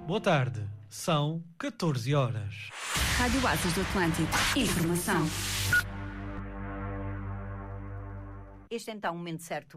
Boa tarde, são 14 horas. Rádio Oásis do Atlântico. Informação. Este é então o momento certo